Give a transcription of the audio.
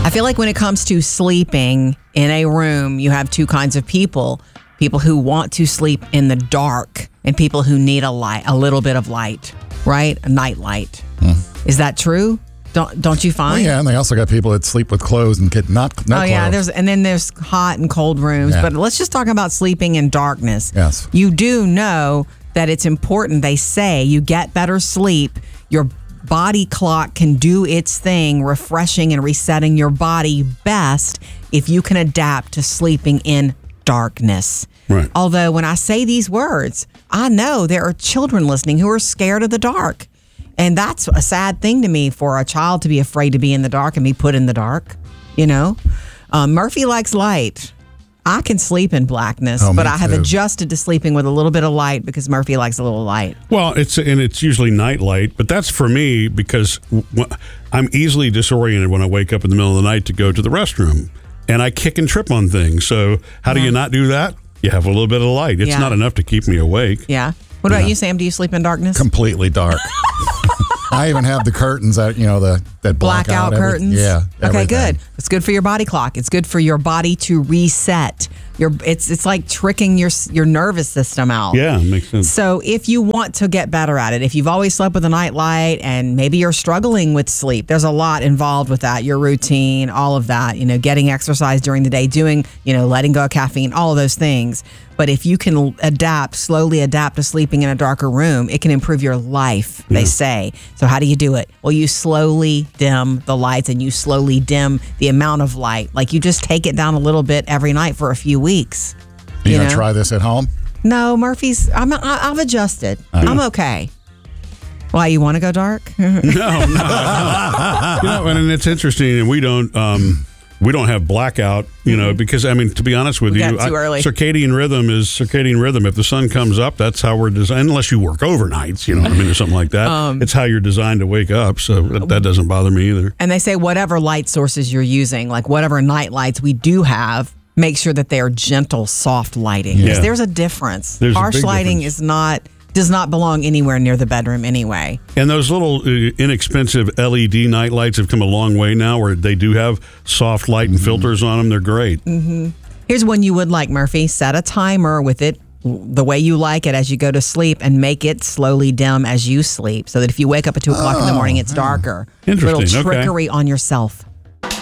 I feel like when it comes to sleeping in a room, you have two kinds of people. People who want to sleep in the dark and people who need a little bit of light, right? A night light. Is that true? Don't you find? Well, yeah, and they also got people that sleep with clothes and get no clothes. Yeah, there's hot and cold rooms. Yeah. But let's just talk about sleeping in darkness. Yes. You do know that it's important. They say you get better sleep. Your body clock can do its thing, refreshing and resetting your body best if you can adapt to sleeping in darkness. Right. Although when I say these words, I know there are children listening who are scared of the dark. And that's a sad thing to me, for a child to be afraid to be in the dark and be put in the dark, you know? Murphy likes light. I can sleep in blackness, but I have adjusted to sleeping with a little bit of light because Murphy likes a little light. Well, it's usually night light, but that's for me because I'm easily disoriented when I wake up in the middle of the night to go to the restroom, and I kick and trip on things. So how do you not do that? You have a little bit of light. It's not enough to keep me awake. Yeah. What about you, Sam? Do you sleep in darkness? Completely dark. I even have the curtains that that blackout curtains. Yeah. Okay, good. It's good for your body clock. It's good for your body to reset. It's like tricking your nervous system out. Yeah, makes sense. So if you want to get better at it, if you've always slept with a night light and maybe you're struggling with sleep, there's a lot involved with that. Your routine, all of that. Getting exercise during the day, doing letting go of caffeine, all of those things. But if you can slowly adapt to sleeping in a darker room, it can improve your life, they say. So how do you do it? Well, you slowly dim the lights and you slowly dim the amount of light. Like you just take it down a little bit every night for a few weeks. You going to try this at home? No, I've adjusted. I'm okay. Why, you want to go dark? No. And it's interesting, and we don't have blackout, because, to be honest with you, too early. Circadian rhythm is circadian rhythm. If the sun comes up, that's how we're designed, unless you work overnights, or something like that. It's how you're designed to wake up, so that doesn't bother me either. And they say whatever light sources you're using, like whatever night lights we do have, make sure that they are gentle, soft lighting. Because there's a difference. Harsh lighting does not belong anywhere near the bedroom anyway. And those little inexpensive LED night lights have come a long way now, where they do have soft light and filters on them. They're great. Here's one you would like, Murphy. Set a timer with it the way you like it as you go to sleep, and make it slowly dim as you sleep, so that if you wake up at 2 o'clock in the morning, it's darker. Interesting. Little trickery on yourself.